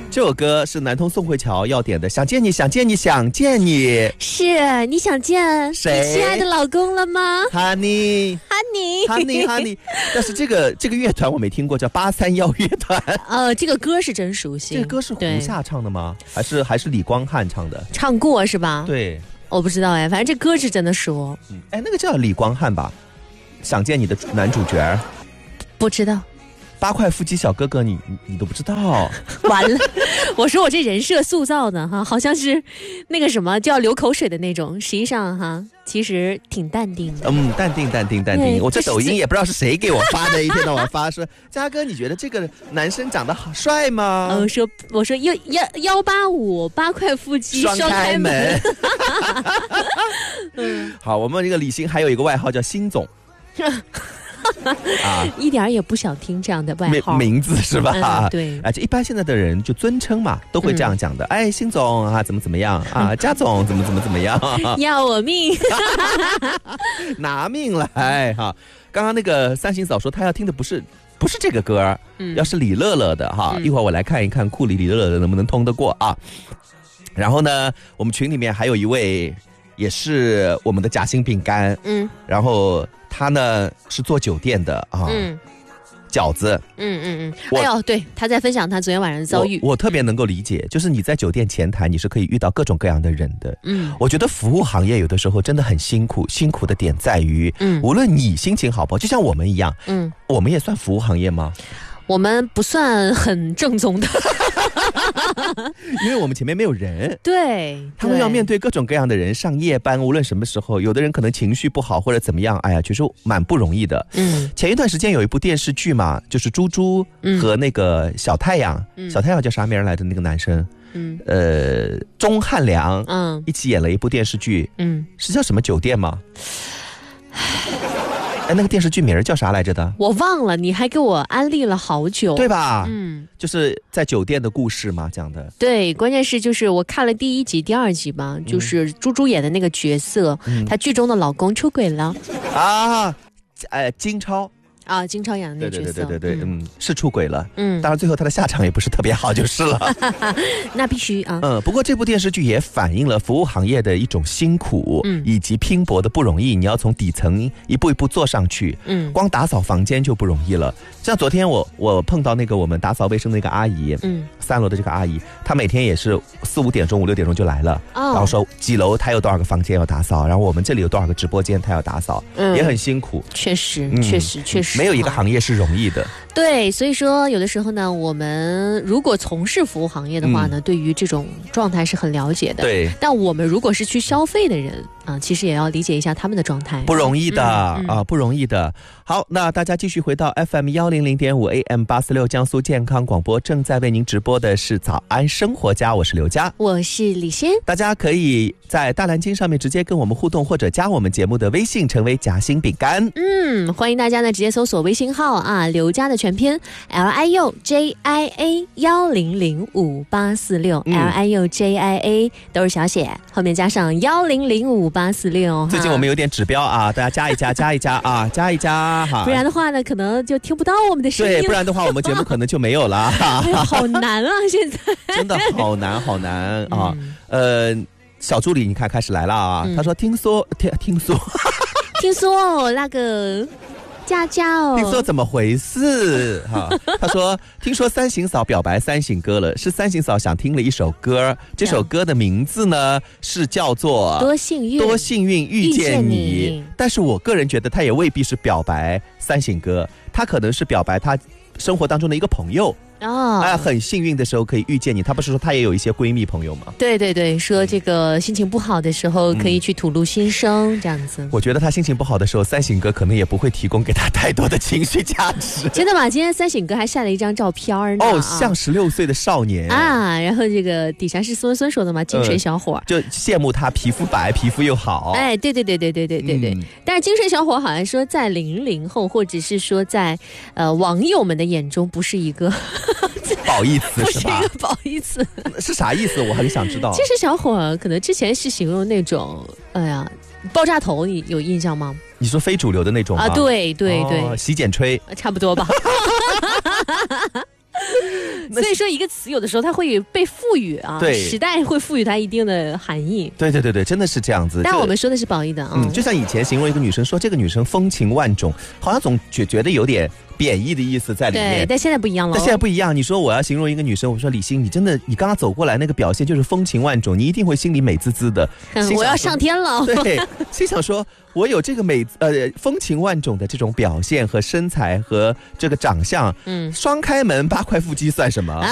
这首歌是南通宋慧乔要点的，想见你，想见你，想见你。 是你想见谁？ 你亲爱的老公了吗 ？Honey， 但是这个乐团我没听过，叫831乐团。 这个歌是真熟悉。 这个歌是胡夏唱的吗？还是李光汉唱的？ 唱过是吧？ 对， 我不知道哎，反正这歌是真的熟。 那个叫李光汉吧？想见你的男主角。 不知道。 8块腹肌小哥哥，你都不知道， 完了！我说我这人设塑造的哈，好像是那个什么就要流口水的那种，实际上哈，其实挺淡定的。 淡定。我这抖音也不知道是谁给我发的，一天到晚发说，嘉哥，你觉得这个男生长得好帅吗？ 我说185 8块腹肌双开门。 好，我们这个李欣还有一个外号叫辛总。 一点也不想听这样的外号名字是吧？ 对， 这一般现在的人就尊称嘛，都会这样讲的。辛总啊，怎么样啊？嘉总怎么样？ 要我命， 拿命来哈！刚刚那个三星嫂说她要听的不是这个歌，要是李乐乐的哈。一会儿我来看一看库里李乐乐的能不能通得过啊。然后呢，我们群里面还有一位也是我们的夹心饼干，然后他呢是做酒店的啊，饺子， 哎呦，对，他在分享他昨天晚上的遭遇， 我特别能够理解，就是你在酒店前台你是可以遇到各种各样的人的，我觉得服务行业有的时候真的很辛苦的点在于，无论你心情好不好，就像我们一样，我们也算服务行业吗？ 我们不算很正宗的。 因为我们前面没有人， 对， 他们要面对各种各样的人，上夜班，无论什么时候，有的人可能情绪不好或者怎么样，哎呀，其实蛮不容易的。前一段时间有一部电视剧嘛，就是猪猪和那个小太阳，小太阳叫啥名来的那个男生，钟汉良，一起演了一部电视剧，是叫什么酒店吗？那个电视剧名叫啥来着的？我忘了，你还给我安利了好久， 对吧？就是在酒店的故事嘛，讲的。对， 关键是就是我看了第1集、第2集嘛，就是猪猪演的那个角色，他剧中的老公出轨了啊，金超。 金超演的那个角色， 对，是出轨了，当然最后他的下场也不是特别好就是了。 那必须啊。 不过这部电视剧也反映了服务行业的一种辛苦，以及拼搏的不容易，你要从底层一步一步做上去，光打扫房间就不容易了。像昨天我碰到那个我们打扫卫生的那个阿姨，3楼的这个阿姨，她每天也是4、5点钟、5、6点钟就来了，然后说几楼她有多少个房间要打扫，然后我们这里有多少个直播间她要打扫，也很辛苦。确实。没有一个行业是容易的。 对，所以说有的时候呢，我们如果从事服务行业的话呢，对于这种状态是很了解的。对，但我们如果是去消费的人其实也要理解一下他们的状态，不容易的不容易的。好，那大家继续回到 FM100.5 AM 846江苏健康广播，正在为您直播的是早安生活家，我是刘佳， 我是李欣。 大家可以在大蓝鲸上面直接跟我们互动，或者加我们节目的微信，成为夹心饼干。 欢迎大家呢直接搜索微信号刘佳的全拼 LIUJIA 100586 LIUJIA 都是小写，后面加上100586。 最近我们有点指标大家加一加加一加不然的话呢可能就听不到我们的声音了。 对，不然的话我们节目可能就没有了。 好难啊，现在真的好难啊。小助理你看开始来了他说听说那个佳佳听说怎么回事他说听说三行嫂表白三行哥了，是三行嫂想听了一首歌，这首歌的名字呢是叫做多幸运遇见你，但是我个人觉得他也未必是表白三行哥，他可能是表白他生活当中的一个朋友很幸运的时候可以遇见你。他不是说他也有一些闺蜜朋友吗？对，说这个心情不好的时候可以去吐露心声这样子。我觉得他心情不好的时候，三省哥可能也不会提供给他太多的情绪价值。真的吗？今天三省哥还晒了一张照片呢像16岁的少年然后这个底下是孙说的嘛，精神小伙就羡慕他皮肤白，皮肤又好。对，但是精神小伙好像说在00后或者是说在网友们的眼中不是一个褒义词是吧？不是一个褒义词是啥意思？我很想知道。精神小伙可能之前是形容那种爆炸头，你有印象吗？你说非主流的那种吗？对，洗剪吹差不多吧。 所以说一个词有的时候它会被赋予啊，对，时代会赋予它一定的含义。 对，真的是这样子。 但我们说的是褒义的啊， 就像以前形容一个女生说这个女生风情万种，好像总觉得有点贬义的意思在里面。 对，但现在不一样了。 但现在不一样，你说我要形容一个女生，我说李欣，你刚刚走过来那个表现就是风情万种，你一定会心里美滋滋的。 我要上天了。 对，心想说我有这个风情万种的这种表现和身材和这个长相，双开门8块腹肌算什么？